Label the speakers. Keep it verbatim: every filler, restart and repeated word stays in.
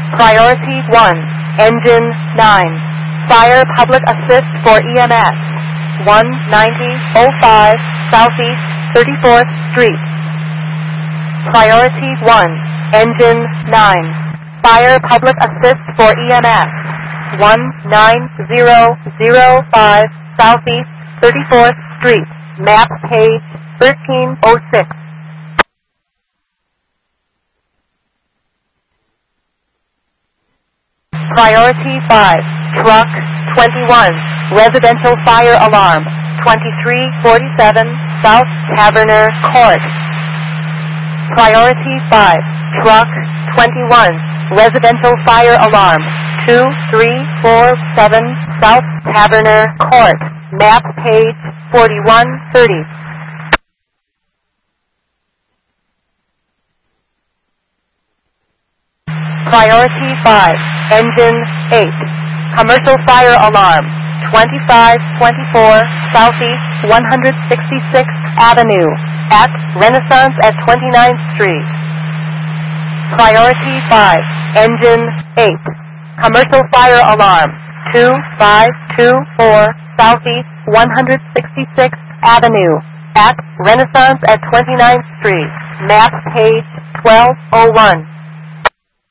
Speaker 1: Priority one, Engine nine. Fire Public Assist for E M S. one ninety oh five Southeast thirty-fourth Street. Priority one, Engine nine. Fire Public Assist for E M S. one nine zero zero five Southeast thirty-fourth Street. Map page thirteen oh six. Priority five, Truck twenty-one, Residential Fire Alarm, twenty-three forty-seven South Taverner Court. Priority five, Truck twenty-one, Residential Fire Alarm, two three four seven South Taverner Court. Map page forty-one thirty. Priority five, Engine eight, Commercial Fire Alarm, twenty-five twenty-four Southeast one hundred sixty-sixth Avenue, at Renaissance at twenty-ninth Street. Priority five, Engine eight, Commercial Fire Alarm, two five two four Southeast one hundred sixty-sixth Avenue, at Renaissance at twenty-ninth Street. Map page twelve oh one.